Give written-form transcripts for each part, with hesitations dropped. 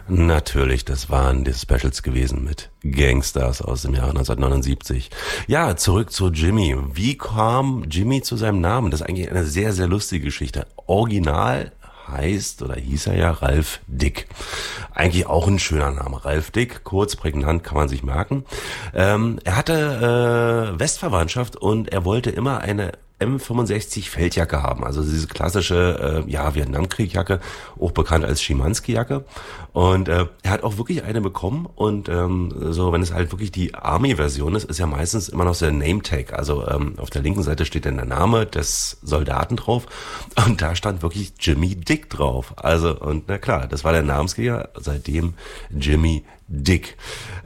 Natürlich, das waren die Specials gewesen mit Gangsters aus dem Jahr 1979. Ja, zurück zu Jimmy. Wie kam Jimmy zu seinem Namen? Das ist eigentlich eine sehr, sehr lustige Geschichte. Original heißt oder hieß er ja Ralph Dick. Eigentlich auch ein schöner Name. Ralph Dick, kurz, prägnant, kann man sich merken. Er hatte Westverwandtschaft und er wollte immer eine M65 Feldjacke haben, also diese klassische Vietnamkriegjacke, auch bekannt als Schimanski-Jacke. Und er hat auch wirklich eine bekommen und so, wenn es halt wirklich die Army-Version ist ja meistens immer noch so ein Name-Tag. Also auf der linken Seite steht dann der Name des Soldaten drauf und da stand wirklich Jimmy Dick drauf. Also und na klar, das war der Namensgeber, seitdem Jimmy Dick.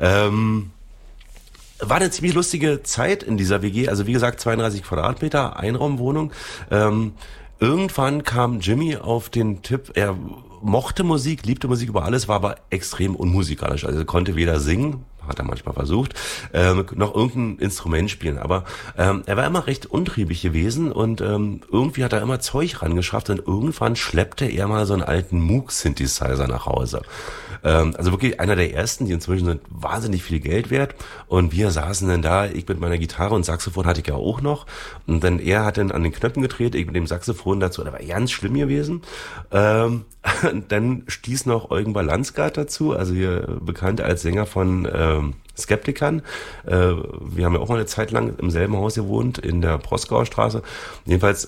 War eine ziemlich lustige Zeit in dieser WG, also wie gesagt 32 Quadratmeter, Einraumwohnung. Irgendwann kam Jimmy auf den Tipp, er mochte Musik, liebte Musik über alles, war aber extrem unmusikalisch, also er konnte weder singen, hat er manchmal versucht, noch irgendein Instrument spielen, aber er war immer recht untriebig gewesen und irgendwie hat er immer Zeug rangeschafft und irgendwann schleppte er mal so einen alten Moog-Synthesizer nach Hause. Also wirklich einer der ersten, die inzwischen sind wahnsinnig viel Geld wert und wir saßen dann da, ich mit meiner Gitarre und Saxophon hatte ich ja auch noch und dann er hat dann an den Knöpfen gedreht, ich mit dem Saxophon dazu, das war ganz schlimm gewesen. Dann stieß noch Eugen Balanzgart dazu, also hier bekannt als Sänger von Skeptikern. Wir haben ja auch mal eine Zeit lang im selben Haus gewohnt, in der Proskauer Straße. Jedenfalls,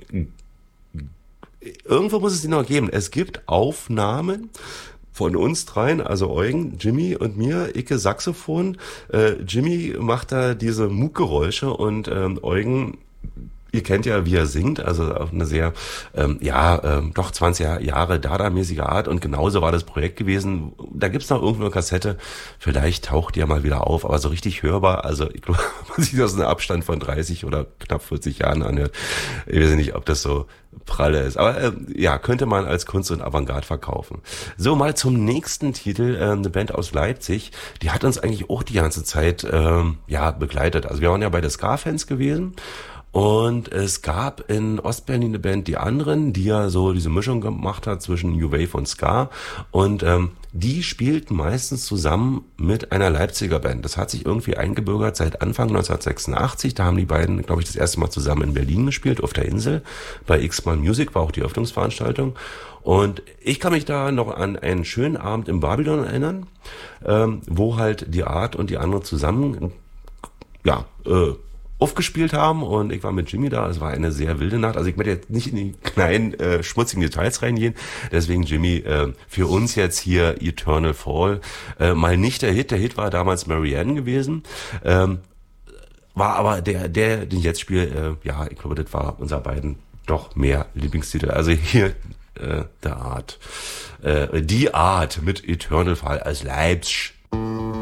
irgendwo muss es die noch geben. Es gibt Aufnahmen von uns dreien, also Eugen, Jimmy und mir, Icke Saxophon. Jimmy macht da diese Moog-Geräusche und Eugen, ihr kennt ja, wie er singt, also auf eine sehr, doch 20 Jahre Dada-mäßige Art und genauso war das Projekt gewesen. Da gibt's noch irgendwo eine Kassette, vielleicht taucht die ja mal wieder auf, aber so richtig hörbar, also ich glaube, wenn man sich das in einem Abstand von 30 oder knapp 40 Jahren anhört, ich weiß nicht, ob das so pralle ist, aber könnte man als Kunst und Avantgarde verkaufen. So, mal zum nächsten Titel, eine Band aus Leipzig, die hat uns eigentlich auch die ganze Zeit begleitet, also wir waren ja bei den Ska-Fans gewesen. Und es gab in Ostberlin eine Band, die anderen, die ja so diese Mischung gemacht hat zwischen New Wave und Ska. Und die spielten meistens zusammen mit einer Leipziger Band. Das hat sich irgendwie eingebürgert seit Anfang 1986. Da haben die beiden, glaube ich, das erste Mal zusammen in Berlin gespielt, auf der Insel. Bei X-Mal Music war auch die Öffnungsveranstaltung. Und ich kann mich da noch an einen schönen Abend im Babylon erinnern, wo halt die Art und die anderen zusammen, aufgespielt haben und ich war mit Jimmy da. Es war eine sehr wilde Nacht. Also ich möchte jetzt nicht in die kleinen schmutzigen Details reingehen. Deswegen Jimmy, für uns jetzt hier Eternal Fall. Mal nicht der Hit. Der Hit war damals Marianne gewesen. War aber der, den ich jetzt spiele, ich glaube, das war unser beiden doch mehr Lieblingstitel. Also hier die Art mit Eternal Fall als Leipzig